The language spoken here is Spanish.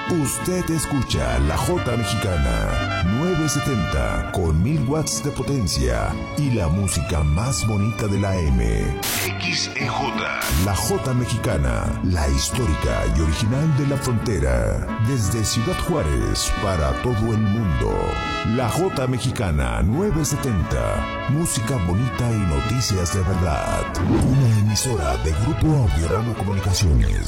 Usted escucha la J Mexicana 970 con 1000 watts de potencia y la música más bonita de la M. XEJ. La J Mexicana, la histórica y original de la frontera. Desde Ciudad Juárez para todo el mundo. La J Mexicana 970. Música bonita y noticias de verdad. Una emisora de Grupo Audio Rama Comunicaciones.